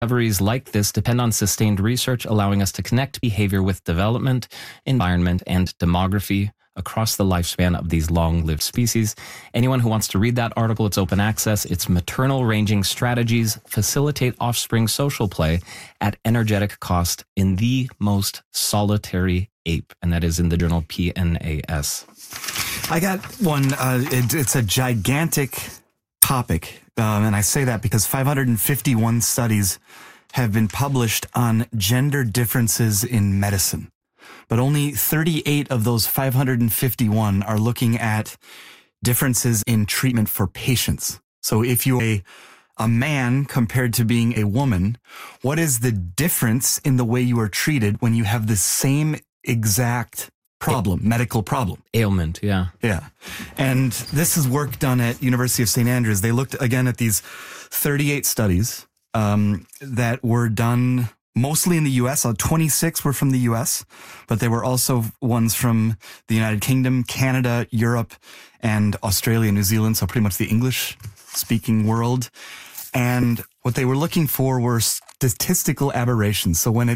Discoveries like this depend on sustained research, allowing us to connect behavior with development, environment, and demography across the lifespan of these long-lived species. Anyone who wants to read that article, it's open access. It's Maternal Ranging Strategies Facilitate Offspring Social Play at Energetic Cost in the Most Solitary Ape. And that is in the journal PNAS. I got one. It's a gigantic topic. And I say that because 551 studies have been published on gender differences in medicine. But only 38 of those 551 are looking at differences in treatment for patients. So if you're a man compared to being a woman, what is the difference in the way you are treated when you have the same exact medical problem? Ailment, yeah. Yeah. And this is work done at University of St. Andrews. They looked again at these 38 studies that were done mostly in the U.S. 26 were from the U.S., but there were also ones from the United Kingdom, Canada, Europe, and Australia, New Zealand, so pretty much the English-speaking world. And what they were looking for were statistical aberrations. So when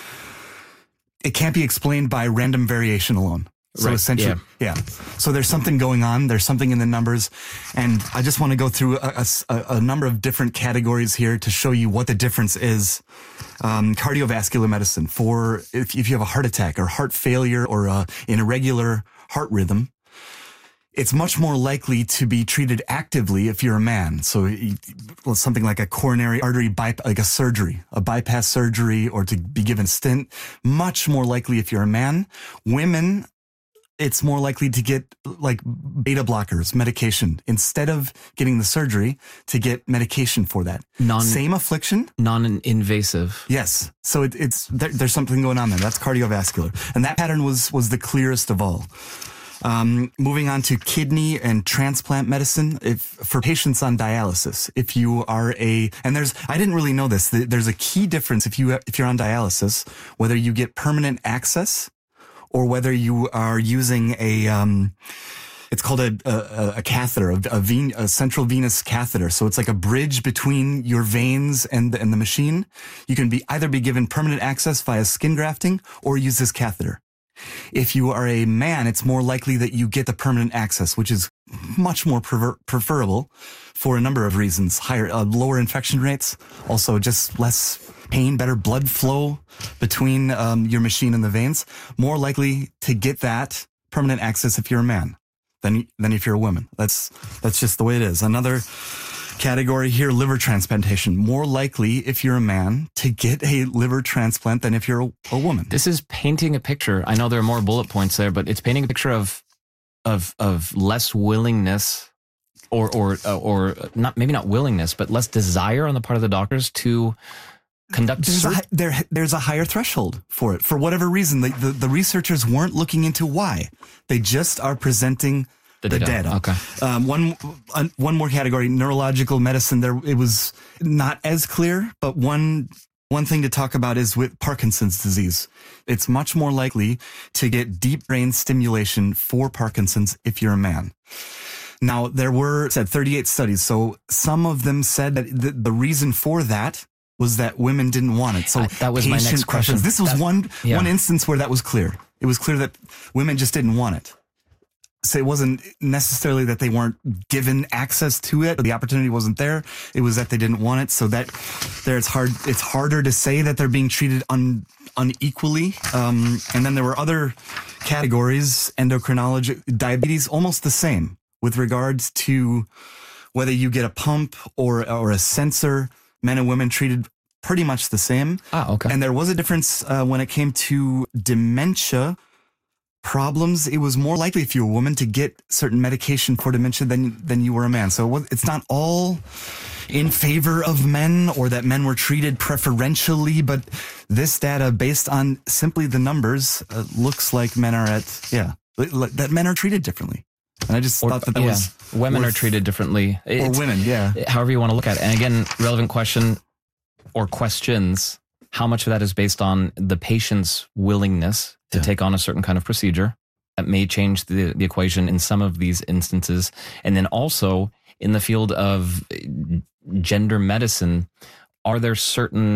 it can't be explained by random variation alone. So essentially, yeah. So there's something going on. There's something in the numbers. And I just want to go through a number of different categories here to show you what the difference is. Cardiovascular medicine for if you have a heart attack or heart failure or an irregular heart rhythm, it's much more likely to be treated actively if you're a man. So something like a coronary artery like a surgery, a bypass surgery, or to be given a stent, much more likely if you're a man. Women, it's more likely to get like beta blockers, medication, instead of getting the surgery, to get medication for that. Same affliction. Non-invasive. Yes. So there's something going on there. That's cardiovascular. And that pattern was the clearest of all. Moving on to kidney and transplant medicine, for patients on dialysis, if you are I didn't really know this, there's a key difference if you're on dialysis, whether you get permanent access or whether you are using it's called a catheter, a central venous catheter. So it's like a bridge between your veins and the machine. You can either be given permanent access via skin grafting or use this catheter. If you are a man, it's more likely that you get the permanent access, which is much more preferable for a number of reasons. Lower infection rates, also just less pain, better blood flow between your machine and the veins. More likely to get that permanent access if you're a man than if you're a woman. That's just the way it is. Another category here, liver transplantation. More likely if you're a man to get a liver transplant than if you're a woman. This is painting a picture. I know there are more bullet points there, but it's painting a picture of less willingness or not, maybe not willingness, but less desire on the part of the doctors to conduct. There's a higher threshold for it. For whatever reason, the researchers weren't looking into why. They just are presenting the data. Okay. One more category, neurological medicine. It was not as clear, but one thing to talk about is with Parkinson's disease. It's much more likely to get deep brain stimulation for Parkinson's if you're a man. Now, there were 38 studies, so some of them said that the reason for that was that women didn't want it. So that was my next question. This was one instance where that was clear. It was clear that women just didn't want it. So it wasn't necessarily that they weren't given access to it, or the opportunity wasn't there. It was that they didn't want it. So it's harder to say that they're being treated unequally. And then there were other categories, endocrinology, diabetes, almost the same with regards to whether you get a pump or a sensor. Men and women treated pretty much the same. Okay. And there was a difference when it came to dementia problems. It was more likely if you're a woman to get certain medication for dementia than you were a man. So it's not all in favor of men or that men were treated preferentially, but this data, based on simply the numbers, looks like men are that men are treated differently. And I just thought that was women are treated differently, or women, however you want to look at it. And again, relevant question or questions: how much of that is based on the patient's willingness to take on a certain kind of procedure? That may change the equation in some of these instances. And then also in the field of gender medicine, are there certain